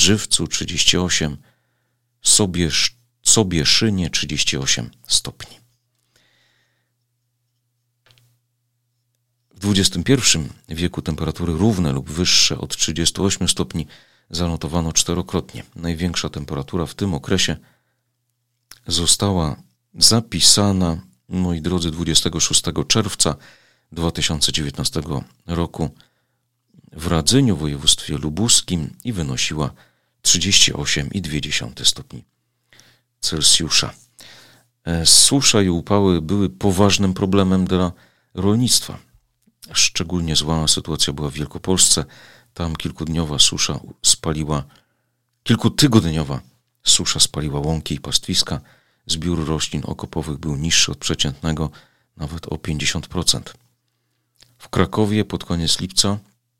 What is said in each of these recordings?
Żywcu 38, Sobieszynie 38 stopni. W XXI wieku temperatury równe lub wyższe od 38 stopni zanotowano 4-krotnie. Największa temperatura w tym okresie została zapisana, moi drodzy, 26 czerwca 2019 roku w Radzyniu w województwie lubuskim i wynosiła 38,2 stopni Celsjusza. Susza i upały były poważnym problemem dla rolnictwa. Szczególnie zła sytuacja była w Wielkopolsce. Tam kilkutygodniowa susza spaliła łąki i pastwiska. Zbiór roślin okopowych był niższy od przeciętnego nawet o 50%. W Krakowie pod koniec lipca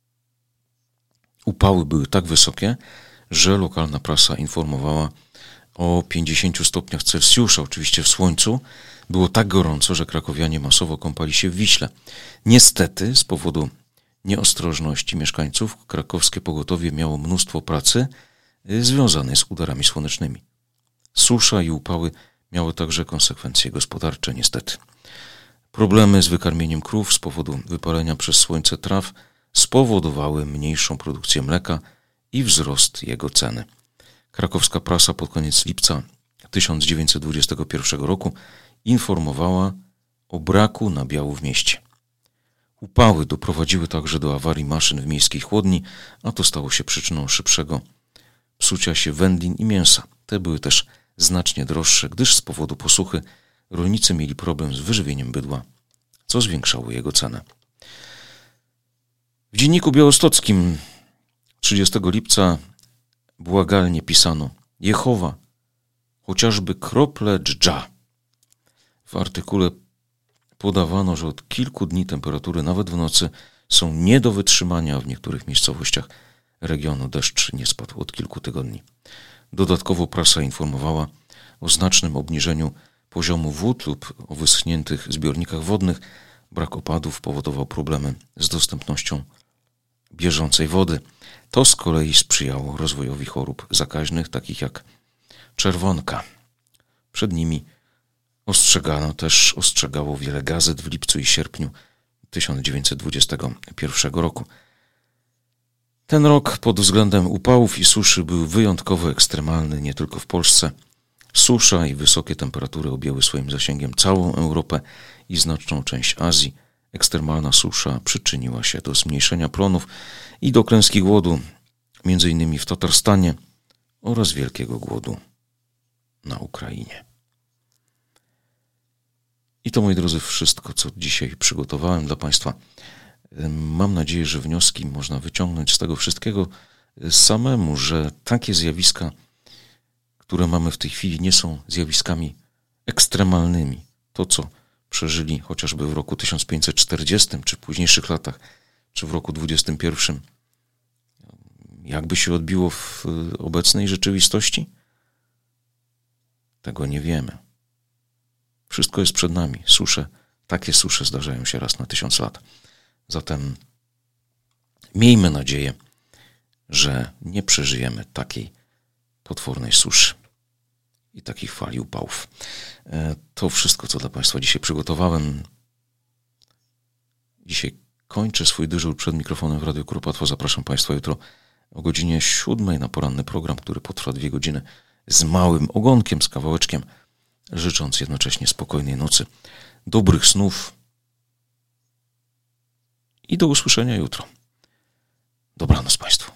upały były tak wysokie, że lokalna prasa informowała o 50 stopniach Celsjusza, oczywiście w słońcu. Było tak gorąco, że krakowianie masowo kąpali się w Wiśle. Niestety, z powodu nieostrożności mieszkańców, krakowskie pogotowie miało mnóstwo pracy związanej z udarami słonecznymi. Susza i upały miały także konsekwencje gospodarcze, niestety. Problemy z wykarmieniem krów z powodu wypalenia przez słońce traw spowodowały mniejszą produkcję mleka i wzrost jego ceny. Krakowska prasa pod koniec lipca 1921 roku informowała o braku nabiału w mieście. Upały doprowadziły także do awarii maszyn w miejskiej chłodni, a to stało się przyczyną szybszego psucia się wędlin i mięsa. Te były też znacznie droższe, gdyż z powodu posuchy rolnicy mieli problem z wyżywieniem bydła, co zwiększało jego cenę. W Dzienniku Białostockim 30 lipca błagalnie pisano: Jehowa, chociażby krople dżdża. W artykule podawano, że od kilku dni temperatury nawet w nocy są nie do wytrzymania, a w niektórych miejscowościach regionu deszcz nie spadł od kilku tygodni. Dodatkowo prasa informowała o znacznym obniżeniu poziomu wód lub o wyschniętych zbiornikach wodnych. Brak opadów powodował problemy z dostępnością bieżącej wody. To z kolei sprzyjało rozwojowi chorób zakaźnych, takich jak czerwonka. Przed nimi ostrzegało wiele gazet w lipcu i sierpniu 1921 roku. Ten rok pod względem upałów i suszy był wyjątkowo ekstremalny nie tylko w Polsce. Susza i wysokie temperatury objęły swoim zasięgiem całą Europę i znaczną część Azji. Ekstremalna susza przyczyniła się do zmniejszenia plonów i do klęski głodu, m.in. w Tatarstanie oraz wielkiego głodu na Ukrainie. I to, moi drodzy, wszystko, co dzisiaj przygotowałem dla Państwa. Mam nadzieję, że wnioski można wyciągnąć z tego wszystkiego samemu, że takie zjawiska, które mamy w tej chwili, nie są zjawiskami ekstremalnymi. To, co przeżyli chociażby w roku 1540, czy w późniejszych latach, czy w roku 21, jakby się odbiło w obecnej rzeczywistości? Tego nie wiemy. Wszystko jest przed nami. Takie susze zdarzają się raz na 1000 lat. Zatem miejmy nadzieję, że nie przeżyjemy takiej potwornej suszy i takich fali upałów. To wszystko, co dla Państwa dzisiaj przygotowałem. Dzisiaj kończę swój dyżur przed mikrofonem w Radiu Kuropatwa. Zapraszam Państwa jutro o godzinie 7 na poranny program, który potrwa 2 godziny z małym ogonkiem, z kawałeczkiem, życząc jednocześnie spokojnej nocy, dobrych snów i do usłyszenia jutro. Dobranoc Państwu.